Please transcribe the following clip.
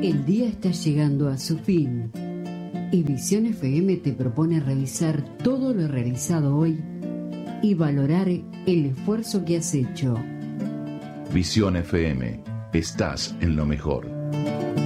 El día está llegando a su fin y Visión FM te propone revisar todo lo realizado hoy y valorar el esfuerzo que has hecho. Visión FM, estás en lo mejor.